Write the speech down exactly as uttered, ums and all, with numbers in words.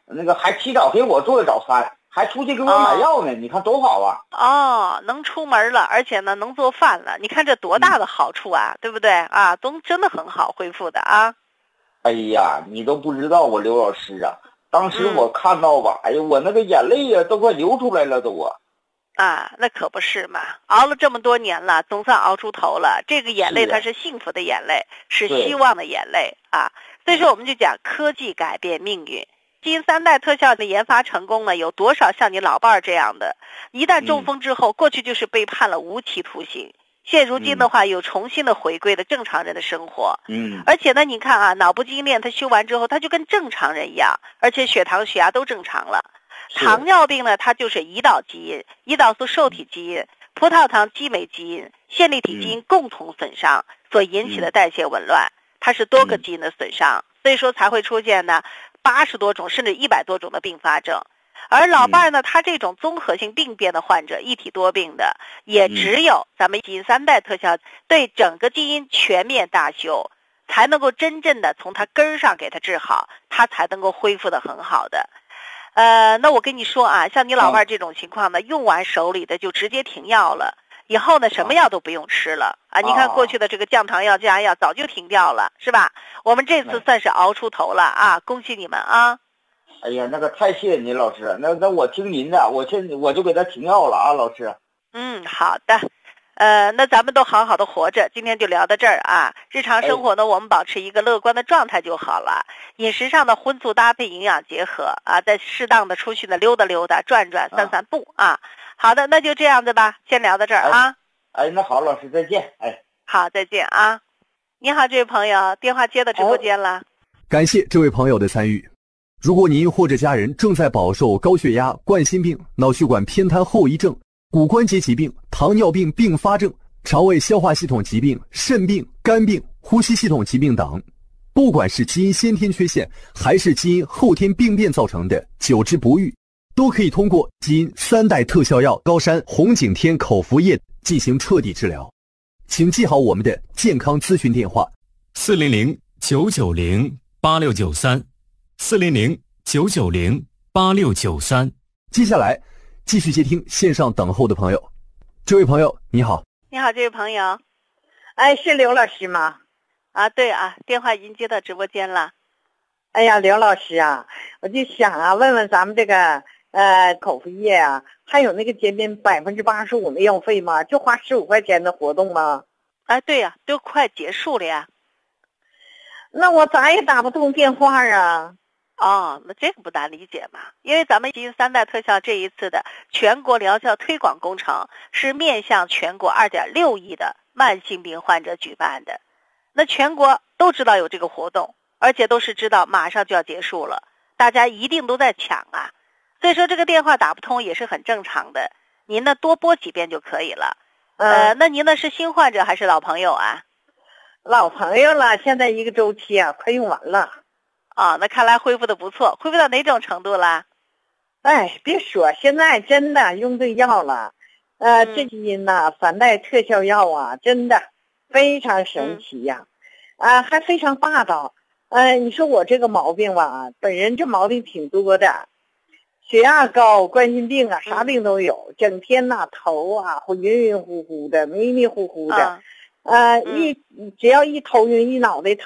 那个还提早给我做的早餐，还出去给我买药呢，哦、你看多好啊！ 哦，能出门了，而且呢能做饭了，你看这多大的好处啊，嗯、对不对啊？都真的很好恢复的啊。 哎呀，你都不知道我刘老师啊，当时我看到吧，嗯、哎呀，我那个眼泪呀都快流出来了都啊。 啊，那可不是嘛！熬了这么多年了，总算熬出头了。这个眼泪它是幸福的眼泪，是希望的眼泪啊。所以说，我们就讲科技改变命运。基因三代特效的研发成功呢，有多少像你老伴儿这样的，一旦中风之后，嗯、过去就是被判了无期徒刑，现如今的话，又重新的回归了正常人的生活。 嗯， 而且呢，你看啊，脑部基因链它修完之后，它就跟正常人一样，而且血糖、血压都正常了。糖尿病呢，它就是胰岛基因、胰岛素受体基因、葡萄糖激酶基因、线粒体基因共同损伤所引起的代谢紊乱，它是多个基因的损伤，所以说才会出现呢八十多种甚至一百多种的并发症。而老伴呢，他这种综合性病变的患者，一体多病的，也只有咱们基因三代特效对整个基因全面大修，才能够真正的从他根儿上给他治好，他才能够恢复的很好的。呃，那我跟你说啊，像你老伴这种情况呢，用完手里的就直接停药了，以后呢什么药都不用吃了啊！你看过去的这个降糖药、降压药早就停掉了，是吧？我们这次算是熬出头了啊！恭喜你们啊！ 哎呀，那个太谢谢您老师，那那我听您的，我现我就给他停药了啊，老师。 嗯，好的。呃，那咱们都好好的活着，今天就聊到这儿啊。日常生活呢，我们保持一个乐观的状态就好了。饮食上的荤素搭配，营养结合啊，再适当的出去呢溜达溜达、转转、散散步啊。啊好的，那就这样子吧，先聊到这儿啊。 哎，哎那好，老师再见。哎， 好，再见啊。你好，这位朋友，电话接到直播间了。 感谢这位朋友的参与。如果您或者家人正在饱受高血压、冠心病、脑血管偏瘫后遗症、骨关节疾病、糖尿病并发症、肠胃消化系统疾病、肾病、肝病、呼吸系统疾病等，不管是基因先天缺陷还是基因后天病变造成的久治不愈，都可以通过基因三代特效药高山红景天口服液进行彻底治疗。请记好我们的健康咨询电话： 四零零九九零八六九三，四零零九九零八六九三。 接下来继续接听线上等候的朋友。这位朋友你好。 你好，这位朋友。 哎，是刘老师吗？ 啊，对啊，电话已经接到直播间了。 哎呀，刘老师啊，我就想啊，问问咱们这个呃口服液啊，还有那个减免百分之八十五的药费吗？就花十五块钱的活动吗？ 哎，对呀、啊，都快结束了呀。 那我咋也打不通电话啊？ 哦，那这个不难理解嘛，因为咱们基因三代特效这一次的全国疗效推广工程是面向全国 二点六亿的慢性病患者举办的。那全国都知道有这个活动，而且都是知道马上就要结束了，大家一定都在抢啊。所以说这个电话打不通也是很正常的，您呢多拨几遍就可以了。 嗯、 呃，那您呢是新患者还是老朋友啊？ 老朋友了，现在一个周期啊快用完了。 啊、哦，那看来恢复的不错，恢复到哪种程度了？ 哎，别说，现在真的用对药了。呃， 嗯、 这基因呐，三代特效药啊，真的非常神奇呀、啊，啊、嗯，还非常霸道。呃，你说我这个毛病吧，本人这毛病挺多的，血压高、冠心病啊，啥病都有，嗯、整天呐头啊会晕晕乎乎的、迷迷糊糊的， 嗯、 呃，一只要一头晕一脑袋疼。